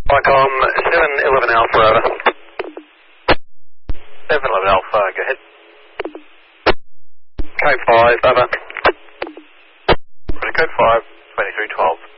Vicom 711 Alpha, over. 711 Alpha, go ahead. Code 5, over. Code 5, 2312.